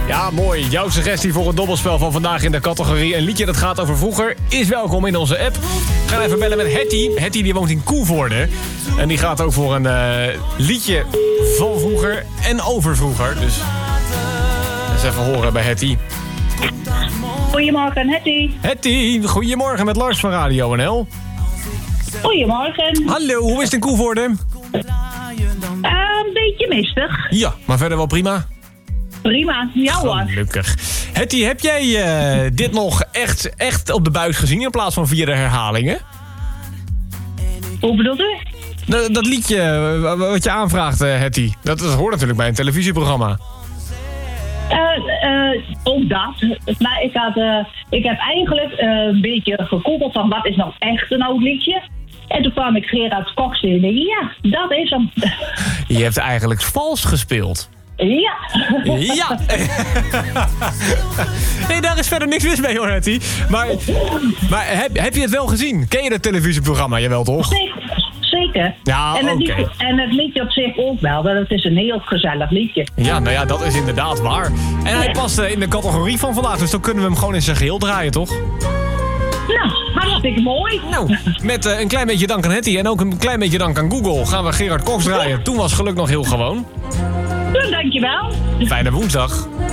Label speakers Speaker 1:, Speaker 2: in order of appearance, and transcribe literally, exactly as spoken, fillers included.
Speaker 1: Ja, mooi. Jouw suggestie voor een dobbelspel van vandaag in de categorie een liedje dat gaat over vroeger is welkom in onze app. We gaan even bellen met Hetty. Hetty die woont in Koevoorde. En die gaat ook voor een uh, liedje van vroeger en over vroeger. Dus eens even horen bij Hetty.
Speaker 2: Goedemorgen, Hetty.
Speaker 1: Hetty, goedemorgen met Lars van Radio N L.
Speaker 2: Goedemorgen.
Speaker 1: Hallo, hoe is het in Koevoorde?
Speaker 2: Uh, een beetje mistig.
Speaker 1: Ja, maar verder wel prima.
Speaker 2: Prima, ja hoor.
Speaker 1: Gelukkig. Hetty, heb jij uh, dit nog echt, echt op de buis gezien in plaats van via de herhalingen?
Speaker 2: Hoe bedoelt u?
Speaker 1: Dat, dat liedje uh, wat je aanvraagt, uh, Hetty. Dat, dat hoort natuurlijk bij een televisieprogramma.
Speaker 2: Uh, uh, ook dat. Maar ik, had, uh, ik heb eigenlijk uh, een beetje gegoogeld van wat is nou echt een oud liedje. En toen kwam ik Gerard Cox in en dacht, ja, dat is hem.
Speaker 1: Je hebt eigenlijk vals gespeeld.
Speaker 2: Ja.
Speaker 1: Ja. Nee, daar is verder niks mis mee hoor, Hetty. Maar, maar heb, heb je het wel gezien? Ken je dat televisieprogramma? Jawel toch?
Speaker 2: Zeker. Zeker.
Speaker 1: Ja,
Speaker 2: en, het
Speaker 1: oké.
Speaker 2: liedje, en het liedje op zich ook wel. Want het is een heel gezellig liedje.
Speaker 1: Ja, nou ja, dat is inderdaad waar. En hij past uh, in de categorie van vandaag. Dus dan kunnen we hem gewoon in zijn geheel draaien, toch?
Speaker 2: Nou, hartstikke mooi.
Speaker 1: Nou, met uh, een klein beetje dank aan Hetty en ook een klein beetje dank aan Google gaan we Gerard Cox draaien. Toen was geluk nog heel gewoon.
Speaker 2: Nou, dankjewel.
Speaker 1: Fijne woensdag.